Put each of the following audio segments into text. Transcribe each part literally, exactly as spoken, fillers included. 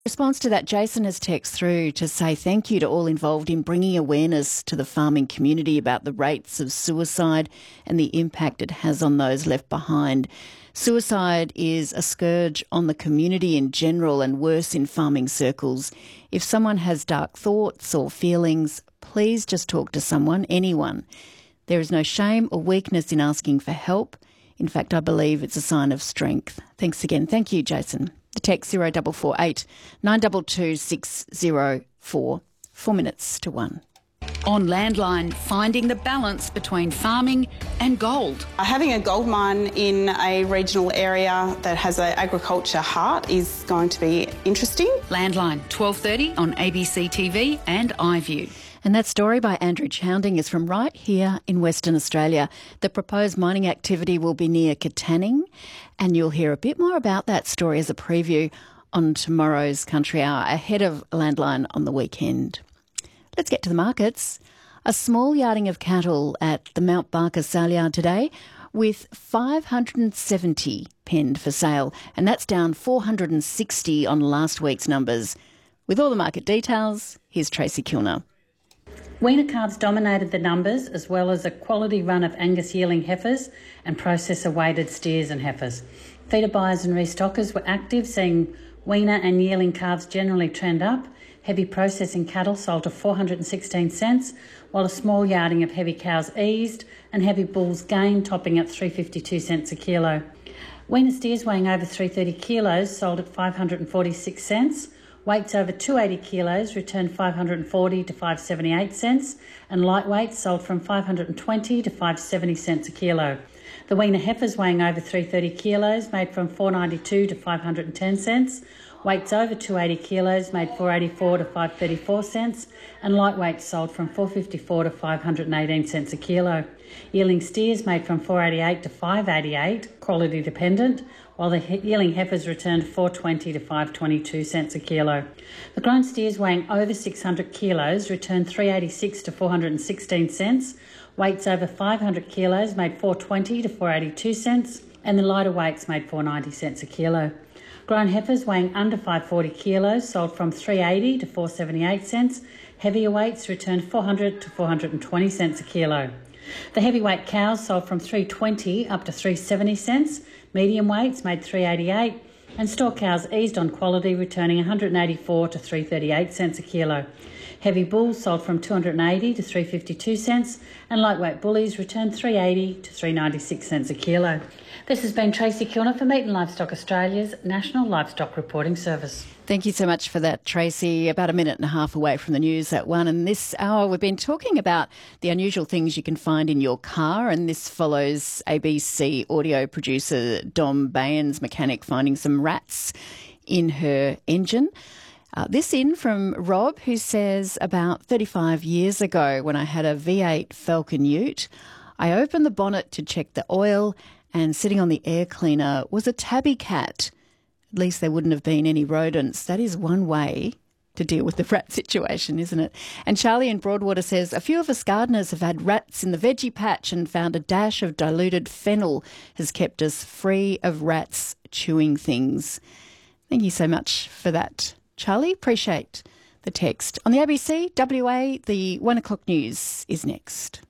Response to that, Jason has texted through to say thank you to all involved in bringing awareness to the farming community about the rates of suicide and the impact it has on those left behind. Suicide is a scourge on the community in general and worse in farming circles. If someone has dark thoughts or feelings, please just talk to someone, anyone. There is no shame or weakness in asking for help. In fact, I believe it's a sign of strength. Thanks again. Thank you, Jason. The text zero four four eight nine two two six zero four. Four minutes to one. On Landline, finding the balance between farming and gold. Having a gold mine in a regional area that has an agriculture heart is going to be interesting. Landline, twelve thirty on A B C T V and iView. And that story by Andrew Chounding is from right here in Western Australia. The proposed mining activity will be near Katanning, and you'll hear a bit more about that story as a preview on tomorrow's Country Hour ahead of Landline on the weekend. Let's get to the markets. A small yarding of cattle at the Mount Barker sale yard today with five hundred seventy penned for sale, and that's down four hundred sixty on last week's numbers. With all the market details, here's Tracy Kilner. Weaner calves dominated the numbers, as well as a quality run of Angus yearling heifers and processor-weighted steers and heifers. Feeder buyers and restockers were active, seeing weaner and yearling calves generally trend up. Heavy processing cattle sold to four hundred sixteen cents, while a small yarding of heavy cows eased and heavy bulls gained, topping at three hundred fifty-two cents a kilo. Weaner steers weighing over three hundred thirty kilos sold at five hundred forty-six cents. Weights over two hundred eighty kilos returned five hundred forty to five hundred seventy-eight cents, and lightweights sold from five hundred twenty to five hundred seventy cents a kilo. The weaner heifers weighing over three hundred thirty kilos made from four hundred ninety-two to five hundred ten cents. Weights over two hundred eighty kilos made four hundred eighty-four to five hundred thirty-four cents, and lightweights sold from four hundred fifty-four to five hundred eighteen cents a kilo. Yearling steers made from four hundred eighty-eight to five hundred eighty-eight, quality dependent, while the yearling heifers returned four hundred twenty to five hundred twenty-two cents a kilo. The grown steers weighing over six hundred kilos returned three hundred eighty-six to four hundred sixteen cents. Weights over five hundred kilos made four hundred twenty to four hundred eighty-two cents, and the lighter weights made four hundred ninety cents a kilo. Grown heifers weighing under five hundred forty kilos sold from three hundred eighty to four hundred seventy-eight cents. Heavier weights returned four hundred to four hundred twenty cents a kilo. The heavyweight cows sold from three hundred twenty up to three hundred seventy cents. Medium weights made three hundred eighty-eight, and store cows eased on quality, returning one hundred eighty-four to three hundred thirty-eight cents a kilo. Heavy bulls sold from two hundred eighty to three hundred fifty-two cents, and lightweight bullies returned three hundred eighty to three hundred ninety-six cents a kilo. This has been Tracy Kilner for Meat and Livestock Australia's National Livestock Reporting Service. Thank you so much for that, Tracy. About a minute and a half away from the news at one. And this hour we've been talking about the unusual things you can find in your car, and this follows A B C audio producer Dom Bayan's mechanic finding some rats in her engine. Uh, this in from Rob, who says, about thirty-five years ago when I had a V eight Falcon Ute, I opened the bonnet to check the oil, and sitting on the air cleaner was a tabby cat. At least there wouldn't have been any rodents. That is one way to deal with the rat situation, isn't it? And Charlie in Broadwater says, a few of us gardeners have had rats in the veggie patch and found a dash of diluted fennel has kept us free of rats chewing things. Thank you so much for that, Charlie. Appreciate the text. On the A B C W A, the one o'clock news is next.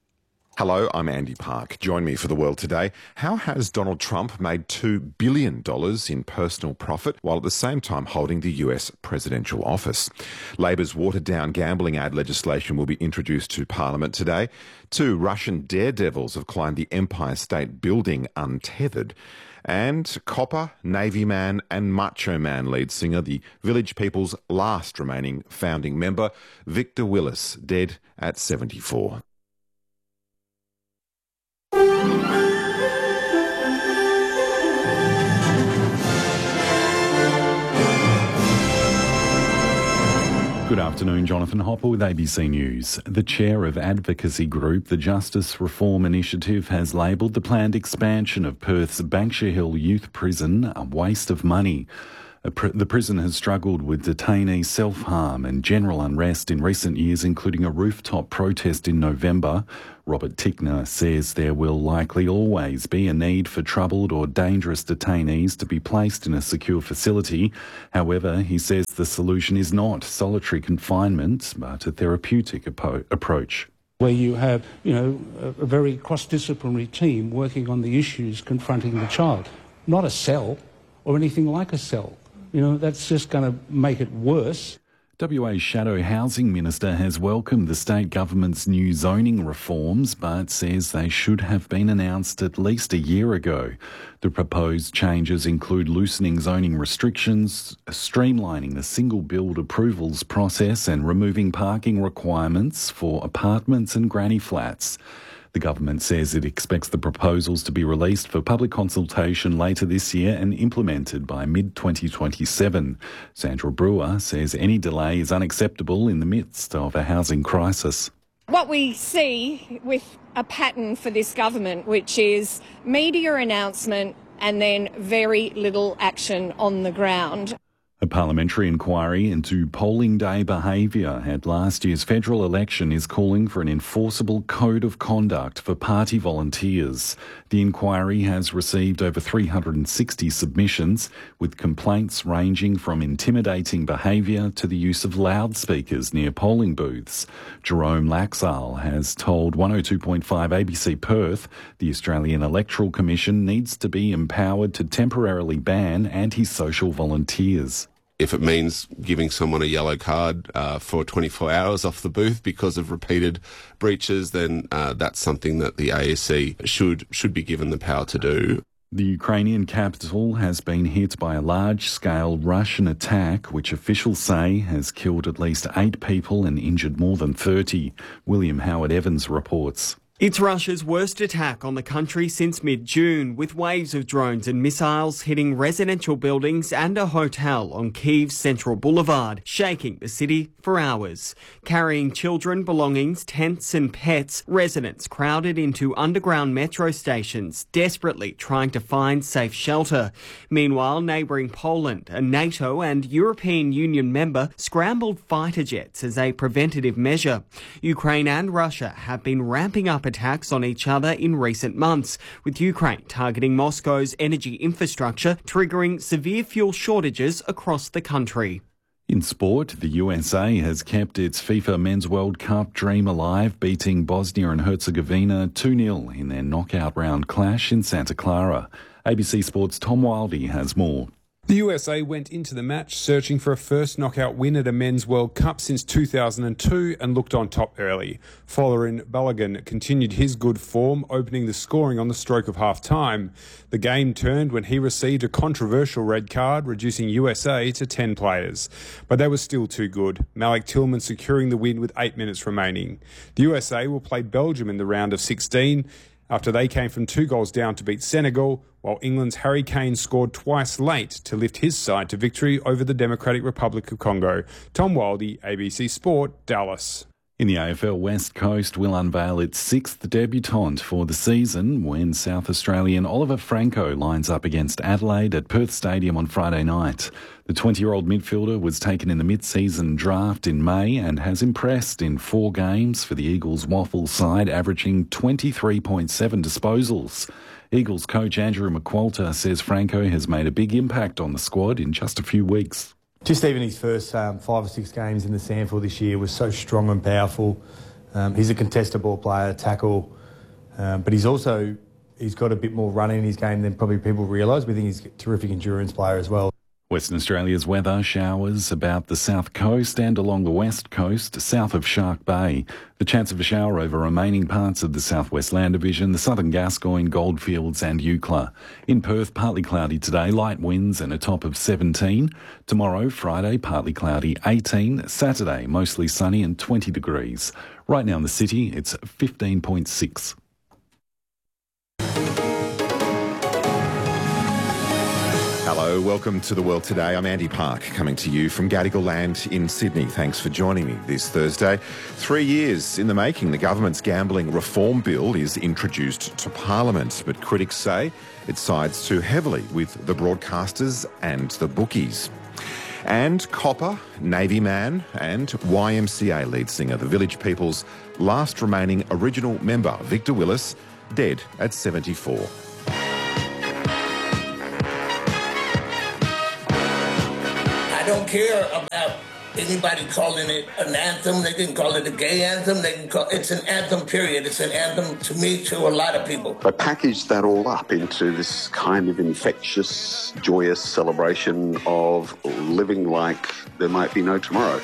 Hello, I'm Andy Park. Join me for The World Today. How has Donald Trump made two billion dollars in personal profit while at the same time holding the U S presidential office? Labor's watered-down gambling ad legislation will be introduced to Parliament today. Two Russian daredevils have climbed the Empire State Building untethered. And Copper, Navy Man and Macho Man lead singer, the Village People's last remaining founding member, Victor Willis, dead at seventy-four. Good afternoon, Jonathan Hopper with A B C News. The chair of advocacy group, the Justice Reform Initiative, has labelled the planned expansion of Perth's Banksia Hill Youth Prison a waste of money. Pr- the prison has struggled with detainee self-harm and general unrest in recent years, including a rooftop protest in November. Robert Tickner says there will likely always be a need for troubled or dangerous detainees to be placed in a secure facility. However, he says the solution is not solitary confinement, but a therapeutic apo- approach. Where you have, you know, a, a very cross-disciplinary team working on the issues confronting the child. Not a cell or anything like a cell. You know, that's just going to make it worse. W A's Shadow Housing Minister has welcomed the state government's new zoning reforms, but says they should have been announced at least a year ago. The proposed changes include loosening zoning restrictions, streamlining the single build approvals process and removing parking requirements for apartments and granny flats. The government says it expects the proposals to be released for public consultation later this year and implemented by mid twenty twenty-seven. Sandra Brewer says any delay is unacceptable in the midst of a housing crisis. What we see with a pattern for this government, which is media announcement and then very little action on the ground. A parliamentary inquiry into polling day behaviour at last year's federal election is calling for an enforceable code of conduct for party volunteers. The inquiry has received over three hundred sixty submissions, with complaints ranging from intimidating behaviour to the use of loudspeakers near polling booths. Jerome Laxale has told one oh two point five A B C Perth the Australian Electoral Commission needs to be empowered to temporarily ban antisocial volunteers. If it means giving someone a yellow card uh, for twenty-four hours off the booth because of repeated breaches, then uh, that's something that the A E C should should be given the power to do. The Ukrainian capital has been hit by a large-scale Russian attack, which officials say has killed at least eight people and injured more than thirty. William Howard Evans reports. It's Russia's worst attack on the country since mid-June, with waves of drones and missiles hitting residential buildings and a hotel on Kyiv's Central Boulevard, shaking the city for hours. Carrying children, belongings, tents and pets, residents crowded into underground metro stations, desperately trying to find safe shelter. Meanwhile, neighbouring Poland, a NATO and European Union member, scrambled fighter jets as a preventative measure. Ukraine and Russia have been ramping up attacks on each other in recent months, with Ukraine targeting Moscow's energy infrastructure, triggering severe fuel shortages across the country. In sport, the U S A has kept its FIFA Men's World Cup dream alive, beating Bosnia and Herzegovina two nil in their knockout round clash in Santa Clara. A B C Sports' Tom Wildey has more. The U S A went into the match searching for a first knockout win at a Men's World Cup since two thousand two and looked on top early. Folarin Balogun continued his good form, opening the scoring on the stroke of half-time. The game turned when he received a controversial red card, reducing U S A to ten players. But they were still too good, Malik Tillman securing the win with eight minutes remaining. The U S A will play Belgium in the round of sixteen, after they came from two goals down to beat Senegal, while England's Harry Kane scored twice late to lift his side to victory over the Democratic Republic of Congo. Tom Wildey, A B C Sport, Dallas. In the A F L, West Coast will unveil its sixth debutant for the season when South Australian Oliver Franco lines up against Adelaide at Perth Stadium on Friday night. The twenty-year-old midfielder was taken in the mid-season draft in May and has impressed in four games for the Eagles waffle side, averaging twenty-three point seven disposals. Eagles coach Andrew McQualter says Franco has made a big impact on the squad in just a few weeks. Just even his first um, five or six games in the SANFL this year was so strong and powerful. Um, he's a contested ball player, tackle, um, but he's also he's got a bit more running in his game than probably people realise. We think he's a terrific endurance player as well. Western Australia's weather: showers about the south coast and along the west coast, south of Shark Bay. The chance of a shower over remaining parts of the southwest land division, the southern Gascoyne, Goldfields and Eucla. In Perth, partly cloudy today, light winds and a top of seventeen. Tomorrow, Friday, partly cloudy, eighteen. Saturday, mostly sunny and twenty degrees. Right now in the city, it's fifteen point six. Hello, welcome to The World Today. I'm Andy Park, coming to you from Gadigal Land in Sydney. Thanks for joining me this Thursday. Three years in the making, the government's gambling reform bill is introduced to Parliament, but critics say it sides too heavily with the broadcasters and the bookies. And copper, Navy man and Y M C A lead singer, the Village People's last remaining original member, Victor Willis, dead at seventy-four. I don't care about anybody calling it an anthem. They can call it a gay anthem. They can call it's an anthem, period. It's an anthem to me, to a lot of people. I packaged that all up into this kind of infectious, joyous celebration of living like there might be no tomorrow.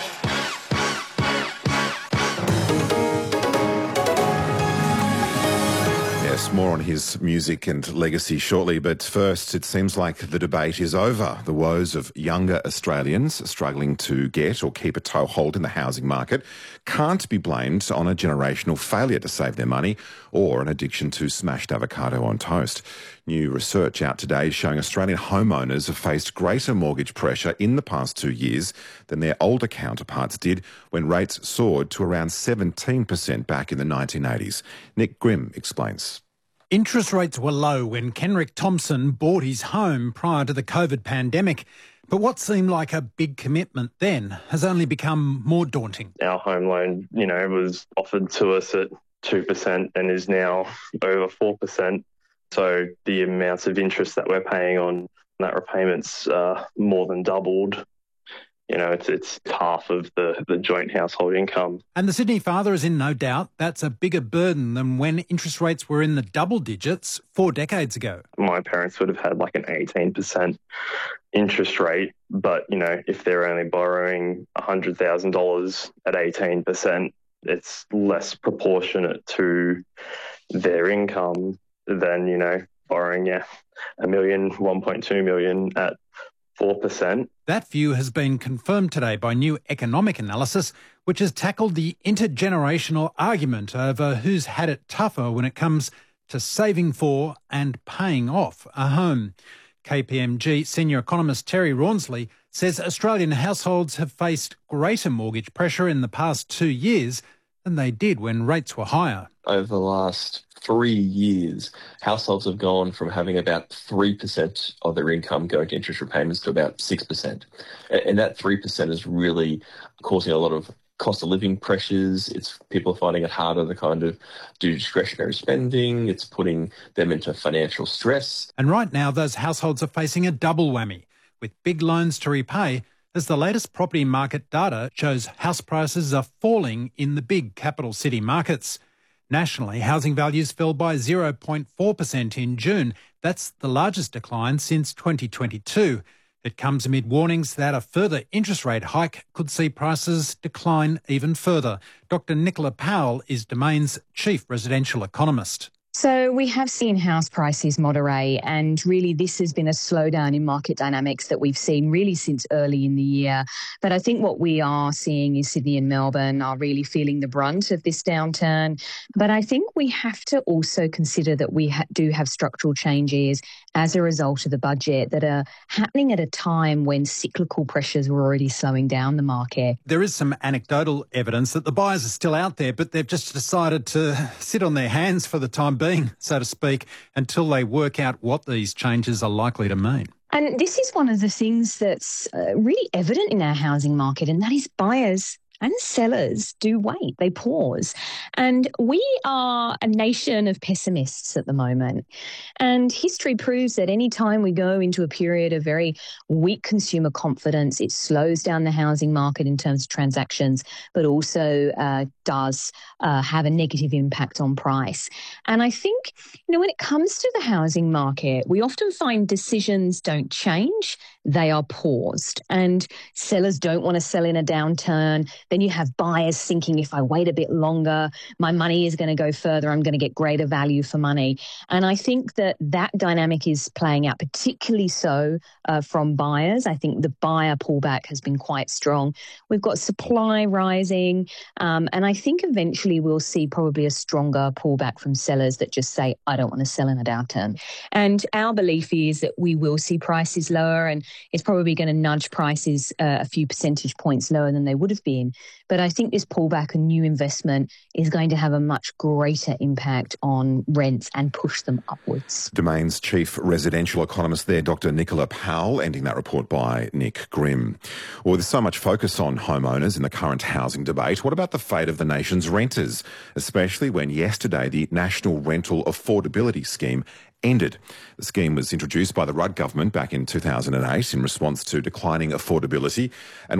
More on his music and legacy shortly, but first, it seems like the debate is over. The woes of younger Australians struggling to get or keep a toehold in the housing market can't be blamed on a generational failure to save their money or an addiction to smashed avocado on toast. New research out today is showing Australian homeowners have faced greater mortgage pressure in the past two years than their older counterparts did when rates soared to around seventeen percent back in the nineteen eighties. Nick Grimm explains. Interest rates were low when Kenrick Thompson bought his home prior to the COVID pandemic. But what seemed like a big commitment then has only become more daunting. Our home loan, you know, was offered to us at two percent and is now over four percent. So the amounts of interest that we're paying on that repayments uh, more than doubled. You know, it's it's half of the, the joint household income. And the Sydney father is in no doubt that's a bigger burden than when interest rates were in the double digits four decades ago. My parents would have had like an eighteen percent interest rate, but, you know, if they're only borrowing one hundred thousand dollars at eighteen percent, it's less proportionate to their income than, you know, borrowing, yeah, a million, one point two million at four percent. That view has been confirmed today by new economic analysis, which has tackled the intergenerational argument over who's had it tougher when it comes to saving for and paying off a home. K P M G senior economist Terry Rawnsley says Australian households have faced greater mortgage pressure in the past two years than they did when rates were higher. Over the last three years, households have gone from having about three percent of their income going to interest repayments to about six percent. And that three percent is really causing a lot of cost of living pressures. It's people are finding it harder to kind of do discretionary spending. It's putting them into financial stress. And right now, those households are facing a double whammy with big loans to repay, as the latest property market data shows house prices are falling in the big capital city markets. Nationally, housing values fell by zero point four percent in June. That's the largest decline since twenty twenty-two. It comes amid warnings that a further interest rate hike could see prices decline even further. Doctor Nicola Powell is Domain's chief residential economist. So we have seen house prices moderate, and really this has been a slowdown in market dynamics that we've seen really since early in the year. But I think what we are seeing is Sydney and Melbourne are really feeling the brunt of this downturn. But I think we have to also consider that we ha- do have structural changes as a result of the budget that are happening at a time when cyclical pressures were already slowing down the market. There is some anecdotal evidence that the buyers are still out there, but they've just decided to sit on their hands for the time being. Being, so to speak, until they work out what these changes are likely to mean. And this is one of the things that's uh, really evident in our housing market, and that is buyers and sellers do wait, they pause. And we are a nation of pessimists at the moment. And history proves that any time we go into a period of very weak consumer confidence, it slows down the housing market in terms of transactions, but also uh, does uh, have a negative impact on price. And I think, you know, when it comes to the housing market, we often find decisions don't change, they are paused. And sellers don't want to sell in a downturn. Then you have buyers thinking, if I wait a bit longer, my money is going to go further. I'm going to get greater value for money. And I think that that dynamic is playing out, particularly so uh, from buyers. I think the buyer pullback has been quite strong. We've got supply rising. Um, and I think eventually we'll see probably a stronger pullback from sellers that just say, I don't want to sell in a downturn. And our belief is that we will see prices lower, and it's probably going to nudge prices uh, a few percentage points lower than they would have been. But I think this pullback and new investment is going to have a much greater impact on rents and push them upwards. Domain's chief residential economist there, Doctor Nicola Powell, ending that report by Nick Grimm. Well, there's so much focus on homeowners in the current housing debate. What about the fate of the nation's renters, especially when yesterday the National Rental Affordability Scheme ended? The scheme was introduced by the Rudd government back in two thousand eight in response to declining affordability and